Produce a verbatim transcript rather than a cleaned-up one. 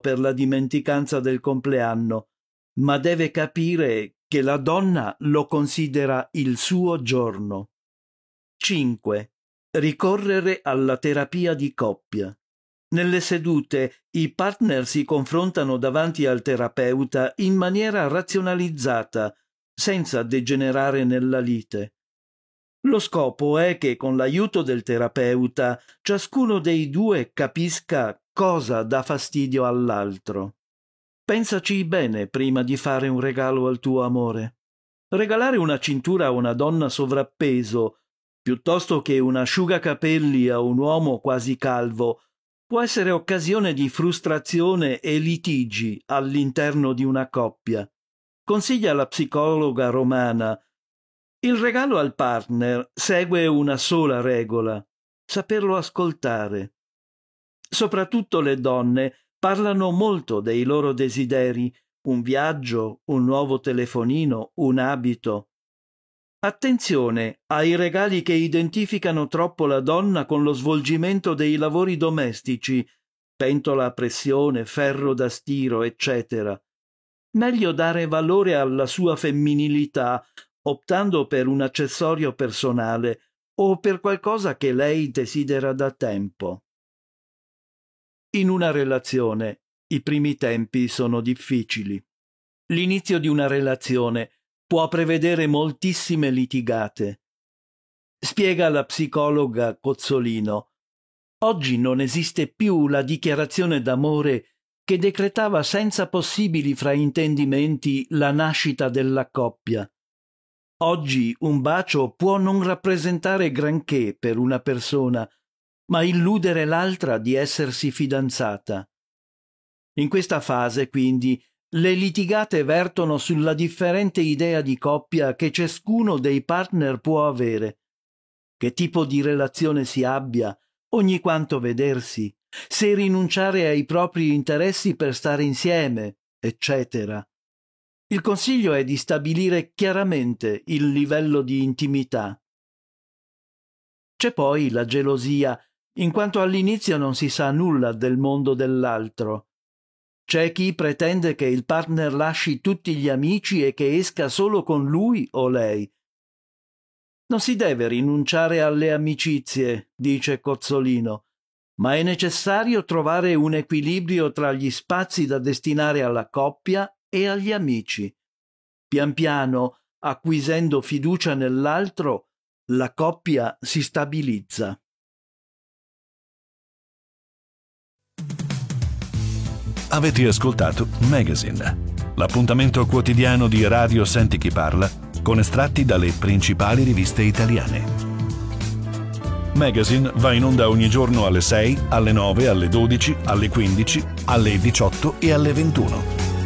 per la dimenticanza del compleanno, ma deve capire che la donna lo considera il suo giorno. cinque. Ricorrere alla terapia di coppia. Nelle sedute i partner si confrontano davanti al terapeuta in maniera razionalizzata, senza degenerare nella lite. Lo scopo è che con l'aiuto del terapeuta ciascuno dei due capisca cosa dà fastidio all'altro. Pensaci bene prima di fare un regalo al tuo amore. Regalare una cintura a una donna sovrappeso, piuttosto che un asciugacapelli a un uomo quasi calvo, può essere occasione di frustrazione e litigi all'interno di una coppia. Consiglia la psicologa romana: il regalo al partner segue una sola regola: saperlo ascoltare. Soprattutto le donne parlano molto dei loro desideri, un viaggio, un nuovo telefonino, un abito. Attenzione ai regali che identificano troppo la donna con lo svolgimento dei lavori domestici, pentola a pressione, ferro da stiro, eccetera. Meglio dare valore alla sua femminilità, optando per un accessorio personale o per qualcosa che lei desidera da tempo. In una relazione, i primi tempi sono difficili. L'inizio di una relazione può prevedere moltissime litigate. Spiega la psicologa Cozzolino: oggi non esiste più la dichiarazione d'amore che decretava senza possibili fraintendimenti la nascita della coppia. Oggi un bacio può non rappresentare granché per una persona, ma illudere l'altra di essersi fidanzata. In questa fase, quindi, le litigate vertono sulla differente idea di coppia che ciascuno dei partner può avere, che tipo di relazione si abbia, ogni quanto vedersi, se rinunciare ai propri interessi per stare insieme, eccetera. Il consiglio è di stabilire chiaramente il livello di intimità. C'è poi la gelosia, in quanto all'inizio non si sa nulla del mondo dell'altro. C'è chi pretende che il partner lasci tutti gli amici e che esca solo con lui o lei. Non si deve rinunciare alle amicizie, dice Cozzolino, ma è necessario trovare un equilibrio tra gli spazi da destinare alla coppia e agli amici. Pian piano, acquisendo fiducia nell'altro, la coppia si stabilizza. Avete ascoltato Magazine, l'appuntamento quotidiano di Radio Senti Chi Parla con estratti dalle principali riviste italiane. Magazine va in onda ogni giorno alle sei, alle nove, alle dodici, alle quindici, alle diciotto e alle ventuno.